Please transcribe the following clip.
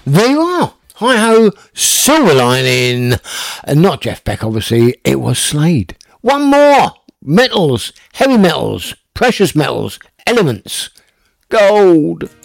There you are. Hi-ho, Silver Lining. Not Jeff Beck, obviously. It was Slade. One more. Metals, heavy metals, precious metals, elements, gold.